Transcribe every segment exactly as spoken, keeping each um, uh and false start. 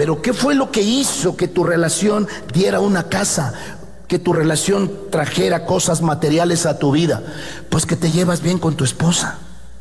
Pero ¿qué fue lo que hizo que tu relación diera una casa? Que tu relación trajera cosas materiales a tu vida. Pues que te llevas bien con tu esposa.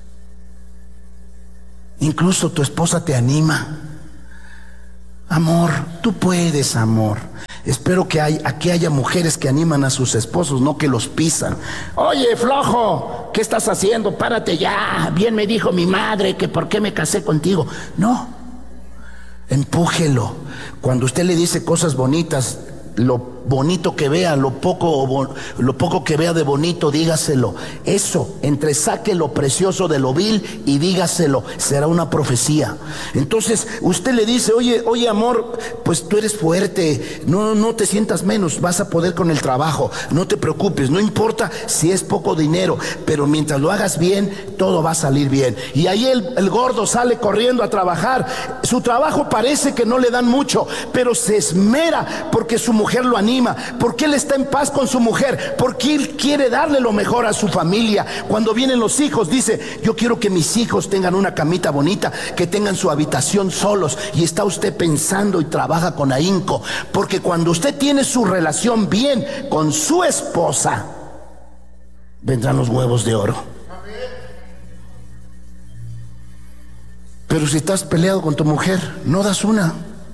Incluso tu esposa te anima. Amor, tú puedes, amor. Espero que hay, aquí haya mujeres que animan a sus esposos, no que los pisan. Oye, flojo, ¿qué estás haciendo? Párate ya. Bien me dijo mi madre que por qué me casé contigo. No, empújelo. Cuando usted le dice cosas bonitas, lo bonito que vea, lo poco, lo poco que vea de bonito, dígaselo. Eso, entresaque lo precioso de lo vil y dígaselo. Será una profecía. Entonces usted le dice, oye, oye amor, pues tú eres fuerte, no, no te sientas menos, vas a poder con el trabajo, no te preocupes, no importa si es poco dinero, pero mientras lo hagas bien, todo va a salir bien. Y ahí el, el gordo sale corriendo a trabajar. Su trabajo parece que no le dan mucho, pero se esmera porque su mujer lo anima, porque él está en paz con su mujer, porque él quiere darle lo mejor a su familia. Cuando vienen los hijos, dice, yo quiero que mis hijos tengan una camita bonita, que tengan su habitación solos. Y está usted pensando y trabaja con ahínco, porque cuando usted tiene su relación bien con su esposa, vendrán los huevos de oro. Pero si estás peleado con tu mujer, no das una.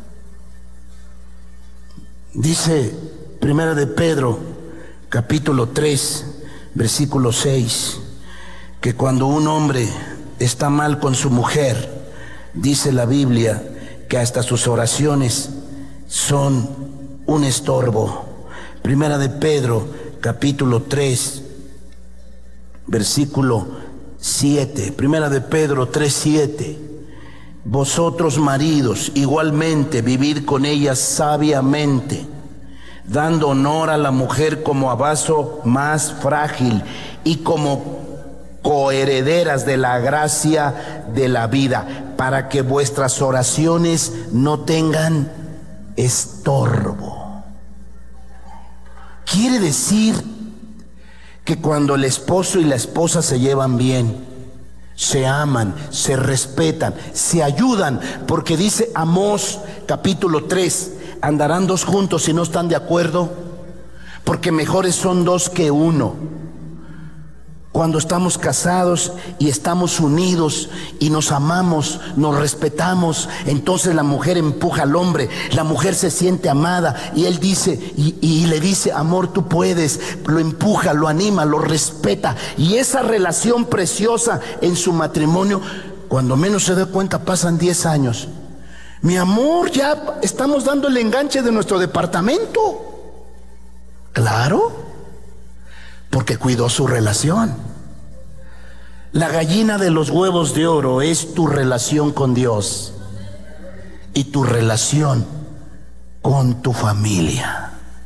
Dice Primera de Pedro, capítulo tres, versículo seis, que cuando un hombre está mal con su mujer, dice la Biblia que hasta sus oraciones son un estorbo. Primera de Pedro, capítulo tres, versículo siete. Primera de Pedro tres, siete. Vosotros maridos, igualmente vivid con ellas sabiamente, dando honor a la mujer como a vaso más frágil y como coherederas de la gracia de la vida, para que vuestras oraciones no tengan estorbo. Quiere decir que cuando el esposo y la esposa se llevan bien, se aman, se respetan, se ayudan, porque dice Amós capítulo tres, andarán dos juntos si no están de acuerdo, porque mejores son dos que uno. Cuando estamos casados y estamos unidos y nos amamos, nos respetamos, entonces la mujer empuja al hombre, la mujer se siente amada y él dice y, y le dice, amor, tú puedes, lo empuja, lo anima, lo respeta, y esa relación preciosa en su matrimonio, cuando menos se da cuenta pasan diez años. Mi amor, ya estamos dando el enganche de nuestro departamento. Claro, porque cuidó su relación. La gallina de los huevos de oro es tu relación con Dios y tu relación con tu familia.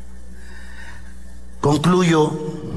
Concluyo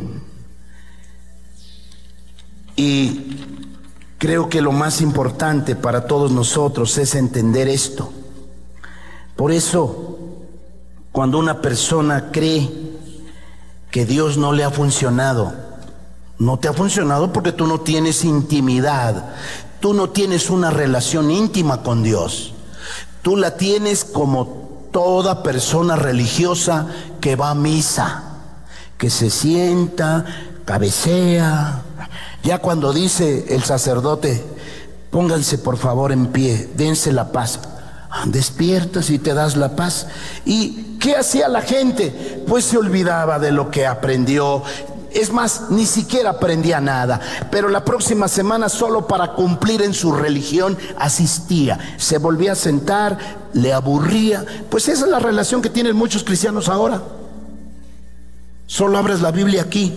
y creo que lo más importante para todos nosotros es entender esto. Por eso, cuando una persona cree que Dios no le ha funcionado, no te ha funcionado porque tú no tienes intimidad, tú no tienes una relación íntima con Dios. Tú la tienes como toda persona religiosa que va a misa, que se sienta, cabecea. Ya cuando dice el sacerdote, pónganse por favor en pie, dense la paz, despiertas y te das la paz. ¿Y qué hacía la gente? Pues se olvidaba de lo que aprendió. Es más, ni siquiera aprendía nada, pero la próxima semana solo para cumplir en su religión asistía, se volvía a sentar, le aburría. Pues esa es la relación que tienen muchos cristianos ahora. Solo abres la Biblia aquí.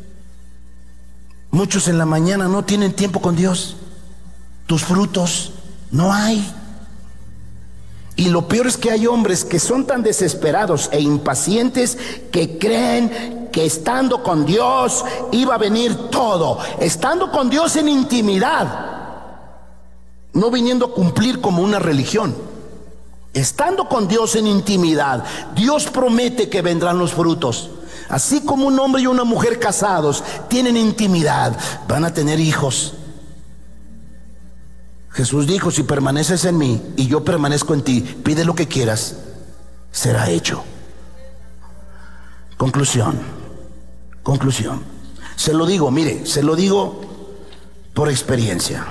Muchos en la mañana no tienen tiempo con Dios. Tus frutos no hay. Y lo peor es que hay hombres que son tan desesperados e impacientes que creen que estando con Dios iba a venir todo. Estando con Dios en intimidad, no viniendo a cumplir como una religión. Estando con Dios en intimidad, Dios promete que vendrán los frutos. Así como un hombre y una mujer casados tienen intimidad, van a tener hijos. Jesús dijo, si permaneces en mí y yo permanezco en ti, pide lo que quieras, será hecho. Conclusión, conclusión. Se lo digo, mire, se lo digo por experiencia.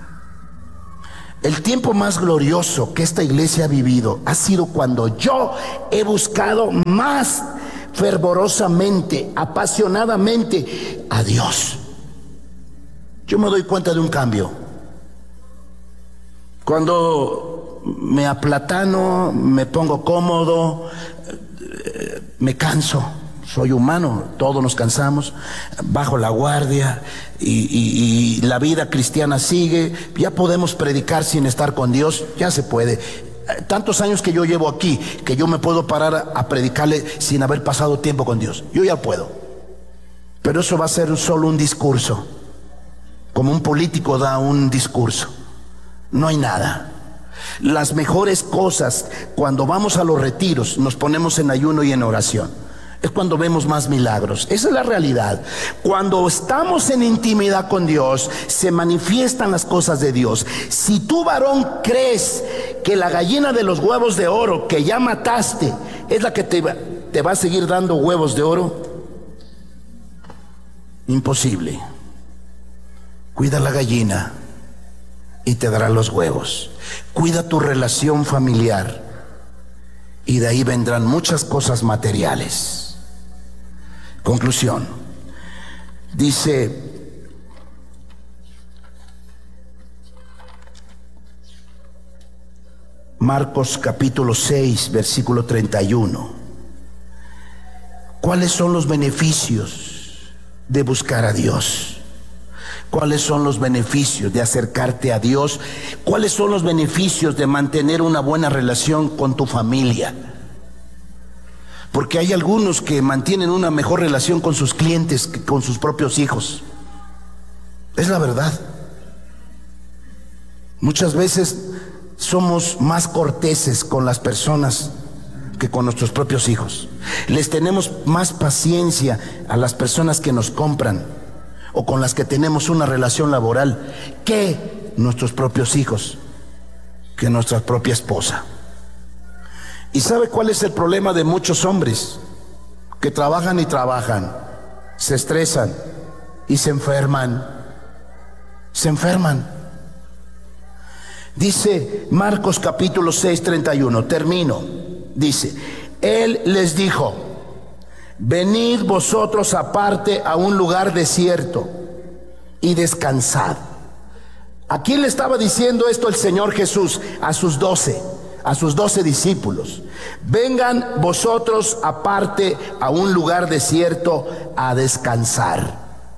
El tiempo más glorioso que esta iglesia ha vivido ha sido cuando yo he buscado más fervorosamente, apasionadamente a Dios. Yo me doy cuenta de un cambio. Cuando me aplatano, me pongo cómodo, me canso. Soy humano, todos nos cansamos, bajo la guardia y, y, y la vida cristiana sigue. Ya podemos predicar sin estar con Dios, ya se puede. Tantos años que yo llevo aquí, que yo me puedo parar a, a predicarle sin haber pasado tiempo con Dios. Yo ya puedo. Pero eso va a ser solo un discurso, como un político da un discurso. No hay nada. Las mejores cosas, cuando vamos a los retiros, nos ponemos en ayuno y en oración. Es cuando vemos más milagros. Esa es la realidad. Cuando estamos en intimidad con Dios, se manifiestan las cosas de Dios. Si tú, varón, crees que la gallina de los huevos de oro que ya mataste es la que te va, te va a seguir dando huevos de oro, imposible. Cuida la gallina y te dará los huevos. Cuida tu relación familiar y de ahí vendrán muchas cosas materiales. Conclusión. Dice Marcos capítulo seis, versículo treinta y uno. ¿Cuáles son los beneficios de buscar a Dios? ¿Cuáles son los beneficios de acercarte a Dios? ¿Cuáles son los beneficios de mantener una buena relación con tu familia? Porque hay algunos que mantienen una mejor relación con sus clientes que con sus propios hijos. Es la verdad. Muchas veces somos más corteses con las personas que con nuestros propios hijos. Les tenemos más paciencia a las personas que nos compran o con las que tenemos una relación laboral que nuestros propios hijos, que nuestra propia esposa. ¿Y sabe cuál es el problema de muchos hombres? Que trabajan y trabajan, se estresan y se enferman. Se enferman. Dice Marcos capítulo seis, treinta y uno, termino. Dice, Él les dijo, venid vosotros aparte a un lugar desierto y descansad. ¿A quién le estaba diciendo esto el Señor Jesús? A sus doce. A sus doce discípulos. Vengan vosotros aparte a un lugar desierto a descansar.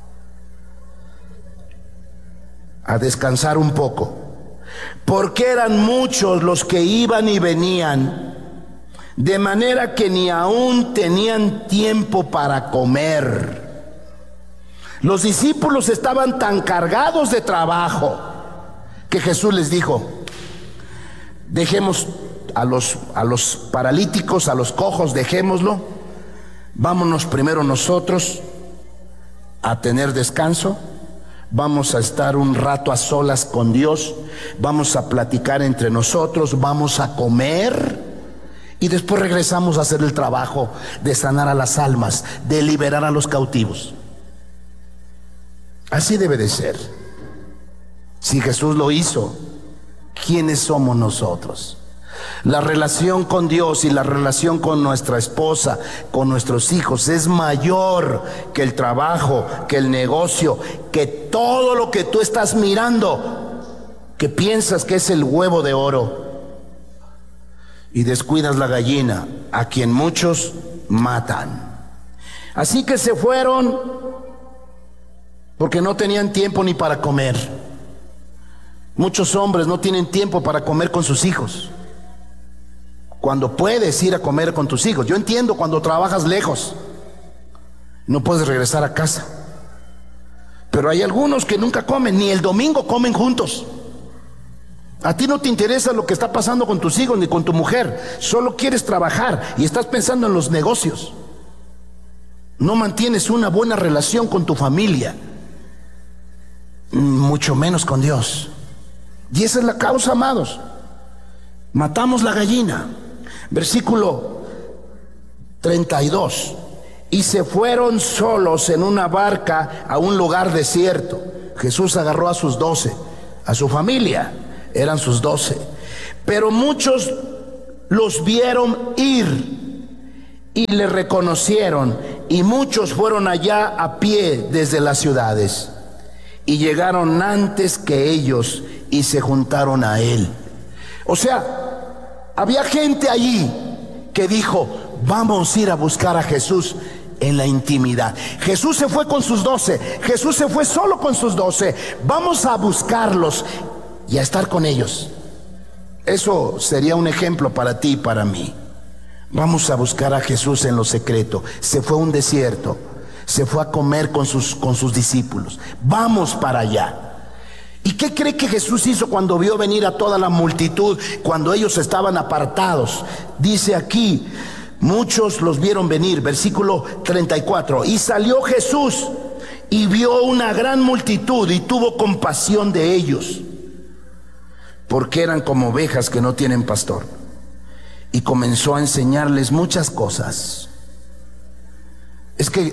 A descansar un poco. Porque eran muchos los que iban y venían, de manera que ni aún tenían tiempo para comer. Los discípulos estaban tan cargados de trabajo que Jesús les dijo, dejemos a los, a los paralíticos, a los cojos, dejémoslo. Vámonos primero nosotros a tener descanso. Vamos a estar un rato a solas con Dios. Vamos a platicar entre nosotros. Vamos a comer. Y después regresamos a hacer el trabajo de sanar a las almas, de liberar a los cautivos. Así debe de ser. Si Jesús lo hizo, ¿quiénes somos nosotros? La relación con Dios y la relación con nuestra esposa, con nuestros hijos, es mayor que el trabajo, que el negocio, que todo lo que tú estás mirando, que piensas que es el huevo de oro, y descuidas la gallina, a quien muchos matan. Así que se fueron porque no tenían tiempo ni para comer. Muchos hombres no tienen tiempo para comer con sus hijos, cuando puedes ir a comer con tus hijos. Yo entiendo cuando trabajas lejos, no puedes regresar a casa, pero hay algunos que nunca comen, ni el domingo comen juntos. A ti no te interesa lo que está pasando con tus hijos ni con tu mujer, solo quieres trabajar y estás pensando en los negocios. No mantienes una buena relación con tu familia, mucho menos con Dios. Y esa es la causa, amados. Matamos la gallina. Versículo treinta y dos. Y se fueron solos en una barca a un lugar desierto. Jesús agarró a sus doce, a su familia, eran sus doce. Pero muchos los vieron ir y le reconocieron, y muchos fueron allá a pie desde las ciudades, y llegaron antes que ellos y se juntaron a él. O sea, había gente allí que dijo: vamos a ir a buscar a Jesús en la intimidad. Jesús se fue con sus doce, Jesús se fue solo con sus doce. Vamos a buscarlos y a estar con ellos. Eso sería un ejemplo para ti y para mí. Vamos a buscar a Jesús en lo secreto. Se fue a un desierto, se fue a comer con sus, con sus discípulos. Vamos para allá. ¿Y qué cree que Jesús hizo cuando vio venir a toda la multitud, cuando ellos estaban apartados? Dice aquí: muchos los vieron venir. Versículo treinta y cuatro. Y salió Jesús y vio una gran multitud y tuvo compasión de ellos, porque eran como ovejas que no tienen pastor. Y comenzó a enseñarles muchas cosas. Es que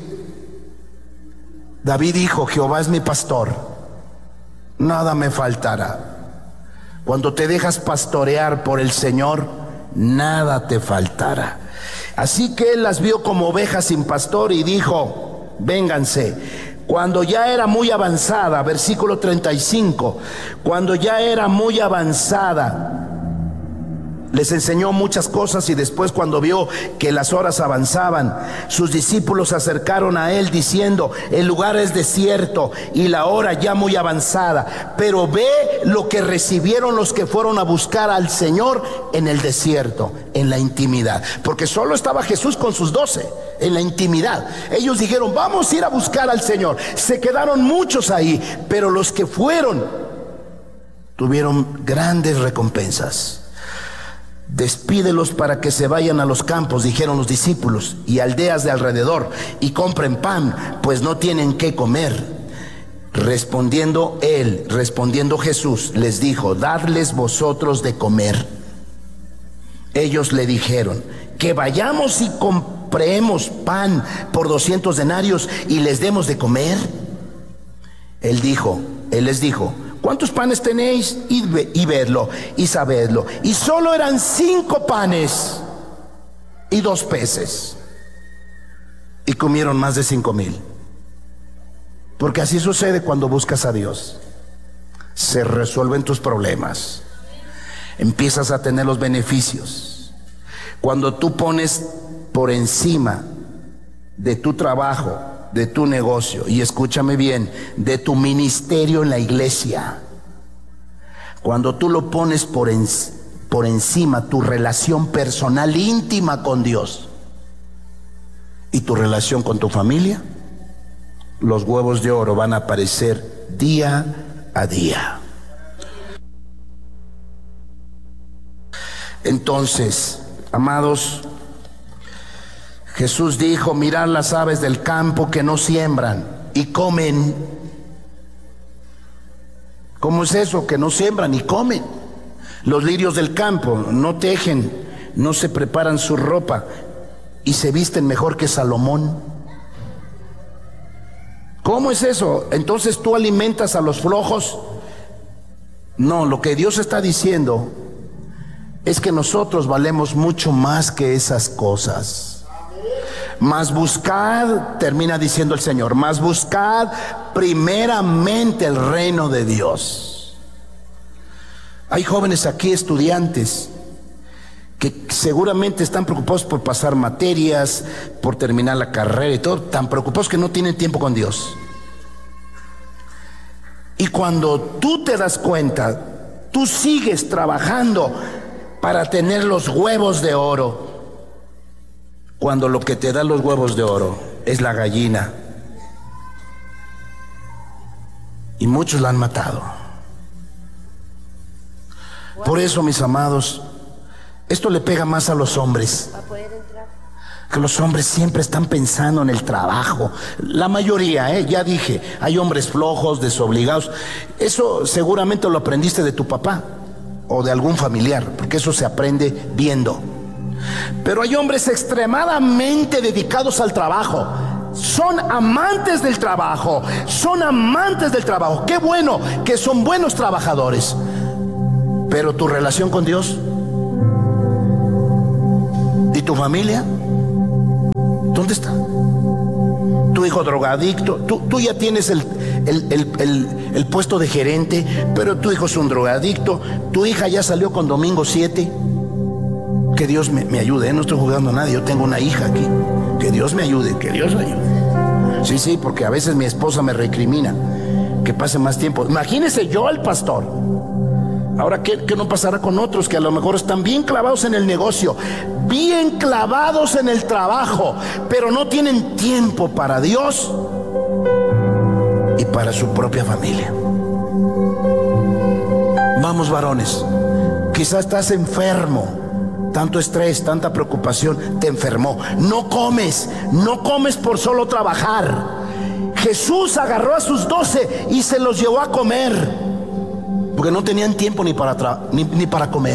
David dijo: Jehová es mi pastor, nada me faltará. Cuando te dejas pastorear por el Señor, nada te faltará. Así que él las vio como ovejas sin pastor y dijo: vénganse. Cuando ya era muy avanzada, versículo treinta y cinco, cuando ya era muy avanzada, les enseñó muchas cosas, y después, cuando vio que las horas avanzaban, sus discípulos se acercaron a él diciendo: el lugar es desierto y la hora ya muy avanzada, pero ve lo que recibieron los que fueron a buscar al Señor en el desierto, en la intimidad. Porque solo estaba Jesús con sus doce, en la intimidad. Ellos dijeron: vamos a ir a buscar al Señor. Se quedaron muchos ahí, pero los que fueron tuvieron grandes recompensas. Despídelos para que se vayan a los campos, dijeron los discípulos, y aldeas de alrededor, y compren pan, pues no tienen qué comer. Respondiendo él, respondiendo Jesús, les dijo: dadles vosotros de comer. Ellos le dijeron: que vayamos y compremos pan por doscientos denarios y les demos de comer. Él dijo, él les dijo: ¿cuántos panes tenéis? Y, ve, y vedlo, y sabedlo. Y solo eran cinco panes y dos peces. Y comieron más de cinco mil. Porque así sucede cuando buscas a Dios. Se resuelven tus problemas. Empiezas a tener los beneficios. Cuando tú pones por encima de tu trabajo, de tu negocio, y escúchame bien, de tu ministerio en la iglesia, cuando tú lo pones por, en, por encima tu relación personal íntima con Dios y tu relación con tu familia, los huevos de oro van a aparecer día a día. Entonces, amados, Jesús dijo: mirad las aves del campo que no siembran y comen. ¿Cómo es eso? Que no siembran y comen. Los lirios del campo no tejen, no se preparan su ropa y se visten mejor que Salomón. ¿Cómo es eso? Entonces tú alimentas a los flojos. No, lo que Dios está diciendo es que nosotros valemos mucho más que esas cosas. Mas buscad, termina diciendo el Señor, mas buscad primeramente el reino de Dios. Hay jóvenes aquí, estudiantes, que seguramente están preocupados por pasar materias, por terminar la carrera y todo, tan preocupados que no tienen tiempo con Dios. Y cuando tú te das cuenta, tú sigues trabajando para tener los huevos de oro, cuando lo que te da los huevos de oro es la gallina. Y muchos la han matado. Por eso, mis amados, esto le pega más a los hombres. Que los hombres siempre están pensando en el trabajo. La mayoría, ¿eh? Ya dije, hay hombres flojos, desobligados. Eso seguramente lo aprendiste de tu papá o de algún familiar, porque eso se aprende viendo. Pero hay hombres extremadamente dedicados al trabajo. Son amantes del trabajo. Son amantes del trabajo. Qué bueno que son buenos trabajadores. Pero tu relación con Dios y tu familia, ¿dónde está? Tu hijo drogadicto, tú, tú ya tienes el, el, el, el, el puesto de gerente, pero tu hijo es un drogadicto. Tu hija ya salió con Domingo siete. Que Dios me, me ayude, ¿eh? No estoy jugando a nadie, yo tengo una hija aquí. Que Dios me ayude, que Dios me ayude. Sí, sí, porque a veces mi esposa me recrimina que pase más tiempo. Imagínese yo, el pastor. Ahora, ¿qué, qué no pasará con otros que a lo mejor están bien clavados en el negocio, bien clavados en el trabajo, pero no tienen tiempo para Dios y para su propia familia? Vamos, varones, quizás estás enfermo. Tanto estrés, tanta preocupación te enfermó. No comes, no comes por solo trabajar. Jesús agarró a sus doce y se los llevó a comer, porque no tenían tiempo ni para, tra- ni, ni para comer.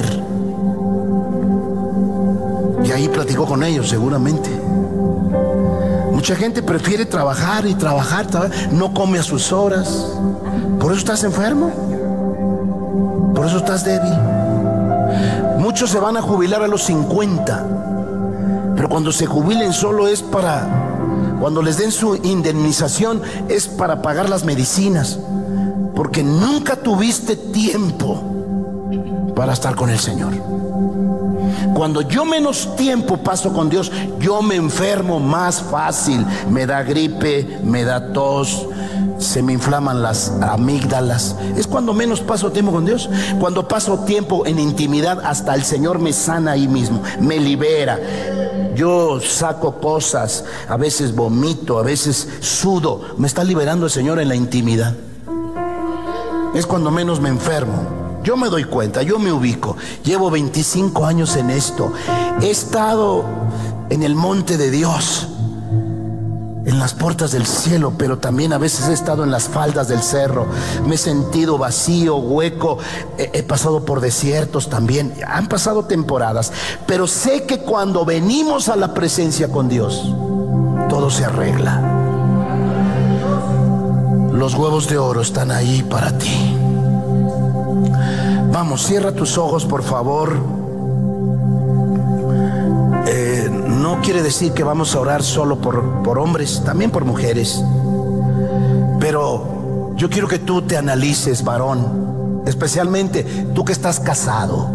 Y ahí platicó con ellos seguramente. Mucha gente prefiere trabajar y trabajar, trabajar, no come a sus horas. Por eso estás enfermo, por eso estás débil. Muchos se van a jubilar a los cincuenta, pero cuando se jubilen solo es para, cuando les den su indemnización, es para pagar las medicinas, porque nunca tuviste tiempo para estar con el Señor. Cuando yo menos tiempo paso con Dios, yo me enfermo más fácil. Me da gripe, me da tos, se me inflaman las amígdalas. Es cuando menos paso tiempo con Dios. Cuando paso tiempo en intimidad, hasta el Señor me sana ahí mismo, me libera. Yo saco cosas, a veces vomito, a veces sudo. Me está liberando el Señor en la intimidad. Es cuando menos me enfermo. Yo me doy cuenta, yo me ubico. Llevo veinticinco años en esto. He estado en el monte de Dios, en las puertas del cielo, pero también a veces he estado en las faldas del cerro. Me he sentido vacío, hueco. He, he pasado por desiertos también. Han pasado temporadas, pero sé que cuando venimos a la presencia con Dios, todo se arregla. Los huevos de oro están ahí para ti. Vamos, cierra tus ojos, por favor. Eh, no quiere decir que vamos a orar solo por, por hombres, también por mujeres. Pero yo quiero que tú te analices, varón, especialmente tú que estás casado.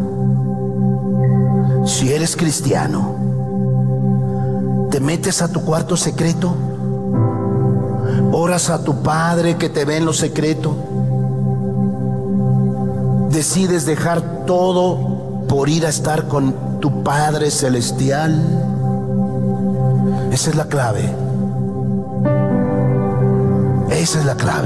Si eres cristiano, ¿te metes a tu cuarto secreto? ¿Oras a tu Padre que te ve en lo secreto? ¿Decides dejar todo por ir a estar con tu Padre Celestial? Esa es la clave. Esa es la clave.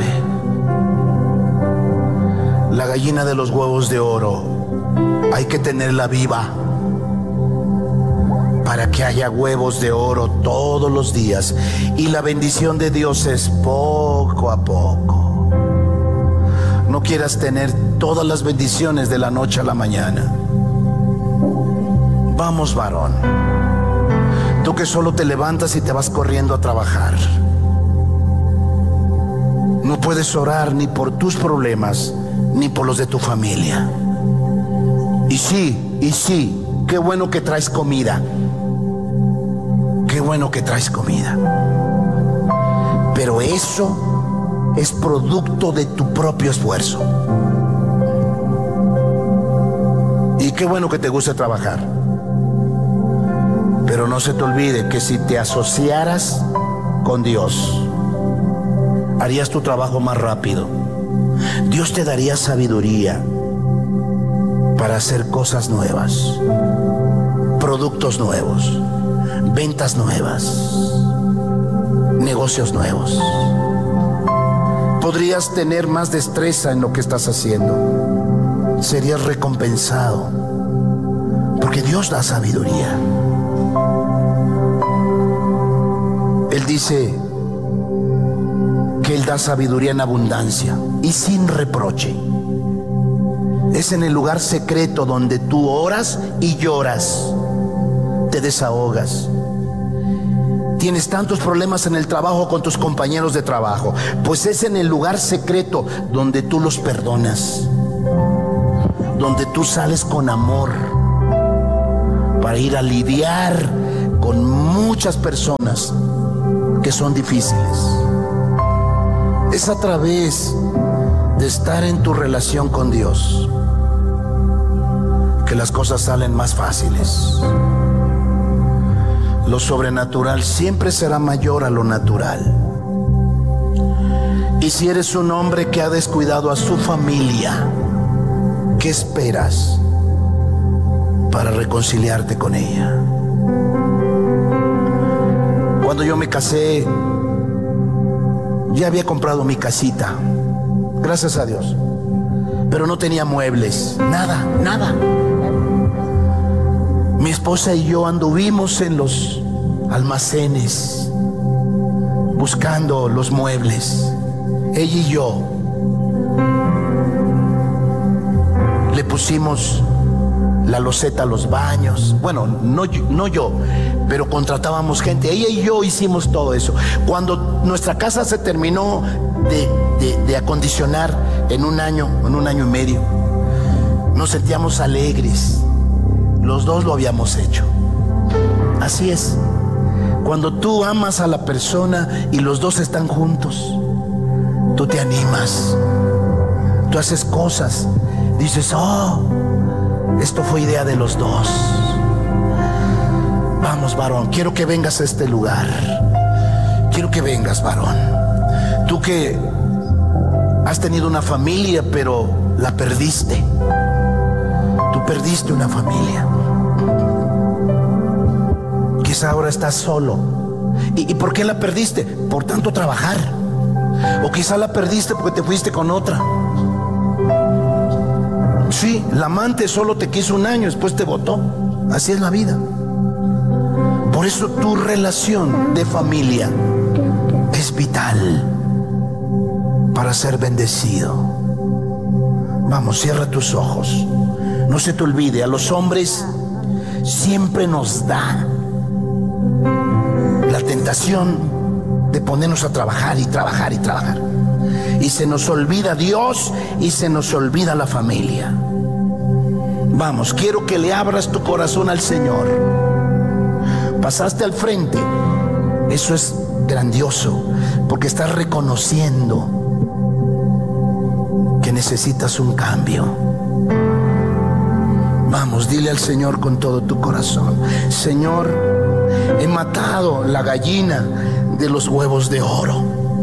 La gallina de los huevos de oro hay que tenerla viva para que haya huevos de oro todos los días. Y la bendición de Dios es poco a poco. No quieras tener todas las bendiciones de la noche a la mañana. Vamos, varón, tú que solo te levantas y te vas corriendo a trabajar. No puedes orar ni por tus problemas ni por los de tu familia. Y sí, y sí, qué bueno que traes comida. Qué bueno que traes comida. Pero eso es producto de tu propio esfuerzo. Y qué bueno que te guste trabajar. Pero no se te olvide que si te asociaras con Dios, harías tu trabajo más rápido. Dios te daría sabiduría para hacer cosas nuevas, productos nuevos, ventas nuevas, negocios nuevos. Podrías tener más destreza en lo que estás haciendo. Serías recompensado, porque Dios da sabiduría. Él dice que Él da sabiduría en abundancia y sin reproche. Es en el lugar secreto donde tú oras y lloras, te desahogas. Tienes tantos problemas en el trabajo con tus compañeros de trabajo, pues es en el lugar secreto donde tú los perdonas, donde tú sales con amor para ir a lidiar con muchas personas que son difíciles. Es a través de estar en tu relación con Dios que las cosas salen más fáciles. Lo sobrenatural siempre será mayor a lo natural. Y si eres un hombre que ha descuidado a su familia, ¿qué esperas para reconciliarte con ella? Cuando yo me casé, ya había comprado mi casita, gracias a Dios, pero no tenía muebles, nada, nada. Mi esposa y yo anduvimos en los almacenes buscando los muebles. Ella y yo le pusimos la loseta a los baños. Bueno, no, no yo, pero contratábamos gente. Ella y yo hicimos todo eso. Cuando nuestra casa se terminó de, de, de acondicionar en un año, en un año y medio, nos sentíamos alegres. Los dos lo habíamos hecho. Así es. Cuando tú amas a la persona y los dos están juntos, tú te animas, tú haces cosas, dices, oh, esto fue idea de los dos. Vamos, varón, quiero que vengas a este lugar. Quiero que vengas, varón. Tú que has tenido una familia, pero la perdiste. Tú perdiste una familia. Quizá ahora estás solo. ¿Y, ¿Y por qué la perdiste? Por tanto trabajar. O quizá la perdiste porque te fuiste con otra. Sí, la amante solo te quiso un año, después te botó. Así es la vida. Por eso tu relación de familia es vital para ser bendecido. Vamos, cierra tus ojos. No se te olvide, a los hombres siempre nos da la tentación de ponernos a trabajar y trabajar y trabajar. Y se nos olvida Dios y se nos olvida la familia. Vamos, quiero que le abras tu corazón al Señor. Pasaste al frente. Eso es grandioso, porque estás reconociendo que necesitas un cambio. Vamos, dile al Señor con todo tu corazón: Señor, he matado la gallina de los huevos de oro,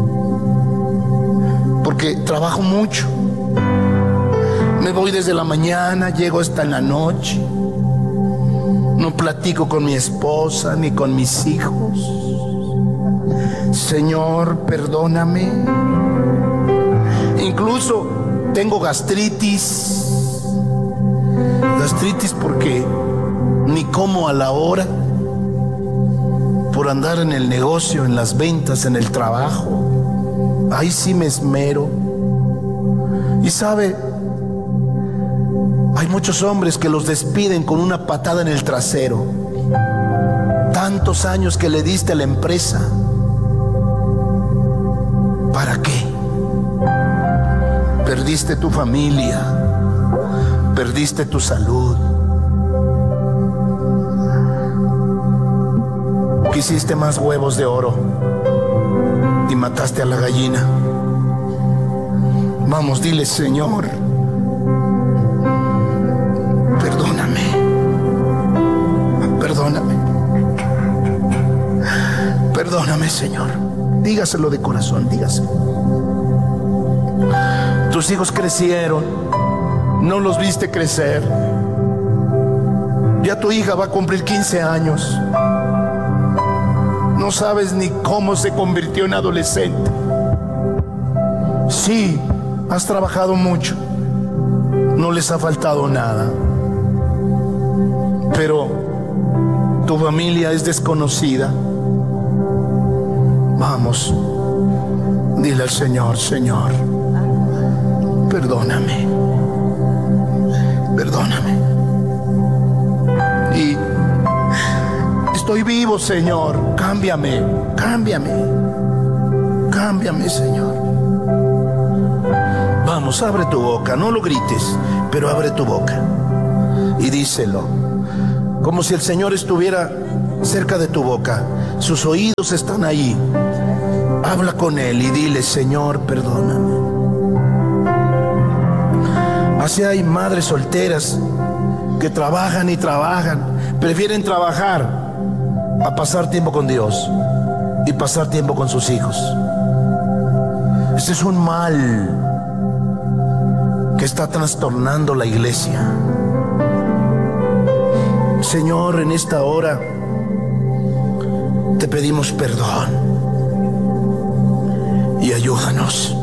porque trabajo mucho. Me voy desde la mañana, llego hasta en la noche. No platico con mi esposa ni con mis hijos. Señor, perdóname. Incluso tengo gastritis. Gastritis porque ni como a la hora, por andar en el negocio, en las ventas, en el trabajo. Ahí sí me esmero. Y sabe, hay muchos hombres que los despiden con una patada en el trasero. Tantos años que le diste a la empresa, ¿para qué? Perdiste tu familia, perdiste tu salud. Quisiste más huevos de oro y mataste a la gallina. Vamos, dile: Señor, perdóname, perdóname, perdóname, Señor. Dígaselo de corazón, dígaselo. Tus hijos crecieron, no los viste crecer. Ya tu hija va a cumplir quince años. No sabes ni cómo se convirtió en adolescente. Sí, has trabajado mucho, no les ha faltado nada, pero tu familia es desconocida. Vamos, dile al Señor: Señor, perdóname, perdóname. Y estoy vivo, Señor, cámbiame, cámbiame, cámbiame, Señor. Vamos, abre tu boca, no lo grites, pero abre tu boca y díselo, como si el Señor estuviera cerca de tu boca. Sus oídos están ahí. Habla con Él y dile: Señor, perdóname. Así hay madres solteras que trabajan y trabajan, prefieren trabajar a pasar tiempo con Dios y pasar tiempo con sus hijos. Este es un mal que está trastornando la iglesia. Señor, en esta hora te pedimos perdón y ayúdanos.